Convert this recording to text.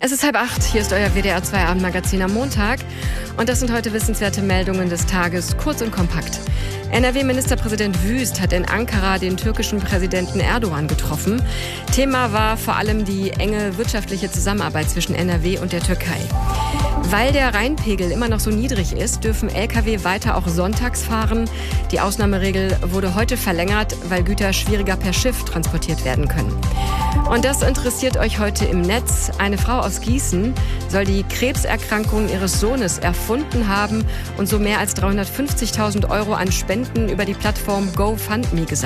Es ist 7:30, hier ist euer WDR 2 Abendmagazin am Montag. Und das sind heute wissenswerte Meldungen des Tages, kurz und kompakt. NRW-Ministerpräsident Wüst hat in Ankara den türkischen Präsidenten Erdogan getroffen. Thema war vor allem die enge wirtschaftliche Zusammenarbeit zwischen NRW und der Türkei. Weil der Rheinpegel immer noch so niedrig ist, dürfen Lkw weiter auch sonntags fahren. Die Ausnahmeregel wurde heute verlängert, weil Güter schwieriger per Schiff transportiert werden können. Und das interessiert euch heute im Netz. Eine Frau aus Gießen soll die Krebserkrankung ihres Sohnes erfunden haben und so mehr als 350.000 € an Spenden über die Plattform GoFundMe gesammelt.